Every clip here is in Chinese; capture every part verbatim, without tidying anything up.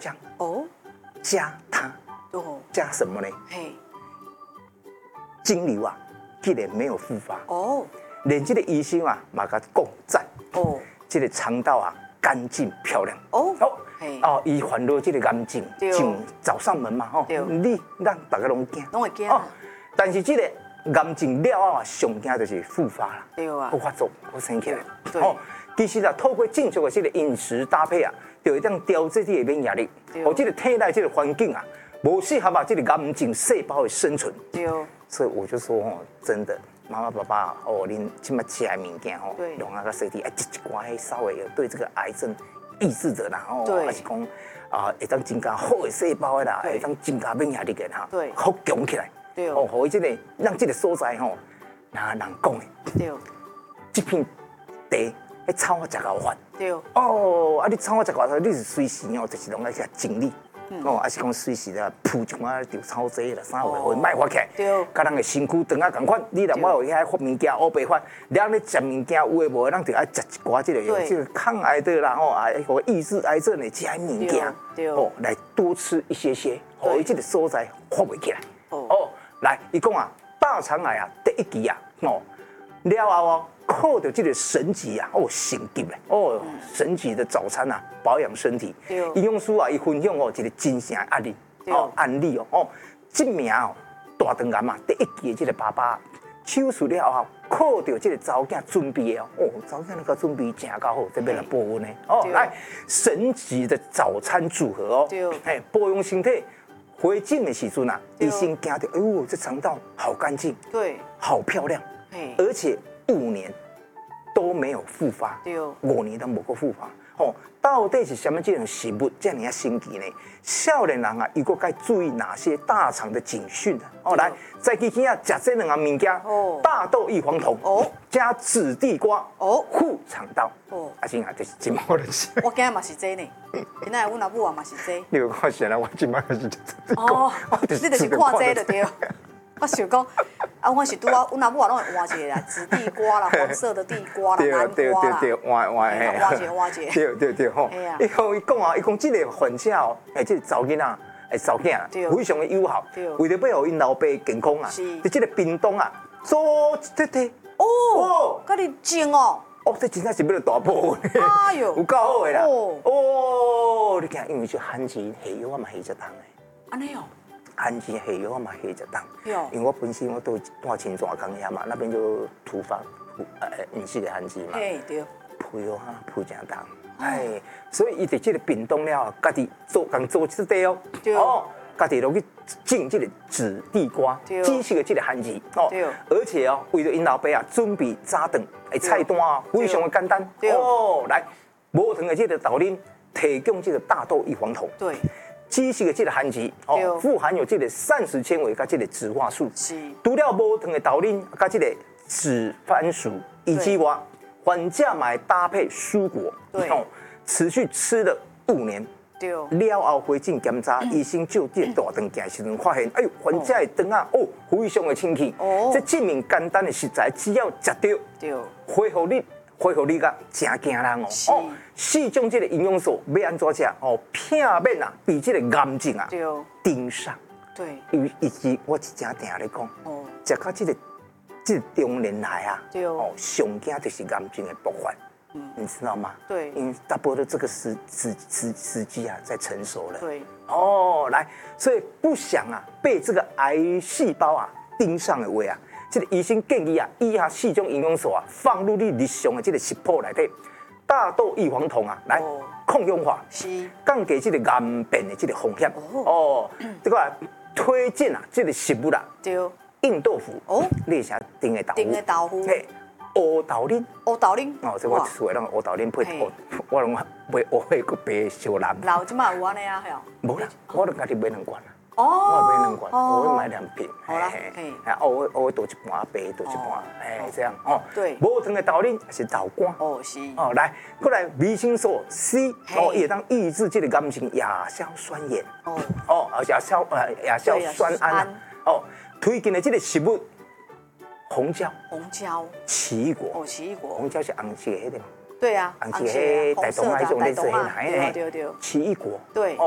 姜哦， 加它， 哦， 加什么呢？ 嘿， 精油啊，竟然没有复发。 哦， 连这个医生啊，嘛甲讲赞， 哦， 这个肠道啊干净漂亮。 哦， 哦， 嘿， 哦，伊烦恼这个癌症， 对就找上门嘛，吼， 对你咱大家拢惊， 拢会惊哦啊， 但是这个癌症了后啊，上惊就是复发啦， 对啊复，发作，好生起来。 对哦，其实啊，透过正确的这个饮食搭配啊，就会当调节你的免疫力， 对哦，这个体内这个环境啊，无适合啊，这个癌症细胞的生存。 对， 所以我就说哦，真的，妈妈爸爸哦，恁今麦吃的物件哦， 对用那个身体哎，一一寡稍微有对这个癌症抑制者啦，哦， 对还是讲啊，会当增加好的细胞的啦， 对会当增加免疫力的哈， 对好强起来。 对哦，互伊这个让这个所在吼，那人讲的， 对， 这片地，迄草我食够烦。 对， 哦，啊，你草我食够烦，你是随时哦，就是拢爱去整理。哦，还是讲随时啦，铺一寡稻草剂啦，啥话会卖发起来。 对甲人的身躯长啊共款，你若我有遐发物件乌白发，咱咧食物件有诶无，咱就爱食一寡这个有对这个抗癌的啦，吼，啊，互抑制癌症的这些物件， 对对哦，来多吃一些些，互伊这个所在发袂起来。 哦哦，来，伊讲啊，大肠癌啊，第一期啊，哦，了后哦。靠着这个神奇啊，哦，成绩嘞，哦，神奇的早餐啊，保养身体。营养师啊，伊分享哦，一个真正的案例，哦，案例哦，哦，这名哦，大肠癌嘛，第一期的这个爸爸手术了后，靠着这个查某囝准备的哦，哦，查某囝那个准备真够好，这边来保温呢，哦，来神奇的早餐组合哦，哎，保养身体。回诊的时阵啊，医生惊到，哎呦，这肠道好干净， 对， 好漂亮，而且五年都没有复发，五年都无过复发。哦，到底是什么这种食物这样啊神奇呢？少年人啊，如果该注意哪些大肠的警讯呢？哦，来，再去听啊，食这两样物件，哦，大豆异黄酮，哦，加紫地瓜，哦，护肠道，哦，啊，是啊，就是真好的事。 我今日嘛是这呢，今仔阮阿母啊嘛是这。 你有看起来我今麦是哦，你就是看这就对。我想讲，啊，我是拄啊，阮阿母啊拢会换一个啦，紫地瓜啦，黄色的地瓜啦，南瓜啦， 对对对，换换嘿， 换一个换一个， 对对对吼。伊讲伊讲啊，伊讲这个患者哦，哎，这个查某囡仔，哎，查某囝啊，非常的友好，为了要互因老爸健康啊，在这个屏东啊，做这这哦，甲你种哦。 哦，这真正是要大补的， 哎呦， 有够好的啦。 哦， 哦，你看，因为这番薯下药我嘛下一当的。 安尼哦。 番薯下药我嘛下一当。 有。 因为我本身我都住青庄港遐嘛，那边就土方，呃，唔是个番薯嘛。 嘿，对。 配哦哈，配正当。哎，所以伊伫这个屏东了，家己做共做这地哦。 对。 哦，家己落去种这个紫地瓜，支持个这个番薯哦。对。而且哦，为了因老爸啊，准备早顿。菜单啊，非常的简单哦。来，无糖的这个豆奶提供这个大豆异黄酮，对，支持的这个番薯哦，富含有这个膳食纤维跟这个植化素。是。除了无糖的豆奶跟这个紫番薯以及外，患者买搭配蔬果，对，哦，持续吃了五年。了后回诊检查，医生就这大肠镜时阵发现，哎呦，患者的肠啊，哦，非常的清气。哦，这证明简单的食材，只要食到，对，恢复力，恢复力个真惊人哦。哦，四种这个营养素要安怎食？哦，片面啊，比这个癌症啊，顶上。对，因为以及我是真定咧讲，哦，食到这个这中年来啊，哦，上惊就是癌症的爆发。你知道吗？对，因为大波的这个时时时时机啊，在成熟了。对，哦，来，所以不想啊被这个癌细胞啊盯上的话啊，这个医生建议啊，以下四种营养素啊放入你日常的这个食谱内底，大豆异黄酮啊来抗氧化，是降低这个癌变的这个风险。哦，这个推荐啊这个食物啦，对，硬豆腐哦，列下丁的豆腐，丁的豆腐，嘿。乌豆奶，乌豆奶，哦，这我厝的那个乌豆奶配乌，我拢买乌配个白小蓝。老即马有安尼啊，吓？无啦，我都家己买两罐啦。哦，我买两罐，我会买两瓶。好啦，嘿，我我会倒一半，白倒一半，哎，这样哦。对，无糖的豆奶是豆干。哦，是。哦，来，过来维生素 C， 哦，也当抑制这个癌症亚硝酸盐。哦，哦，亚硝呃亚硝酸胺。哦，推荐的这个食物。红椒，红椒，奇异果，哦，奇异果，红椒是红色的迄个嘛？对啊，红色的，大东那种类似的，对对对，奇异果，对，哦，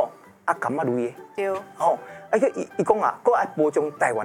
啊柑仔类的。 对。 哦，啊个伊伊讲啊，佫爱补充台湾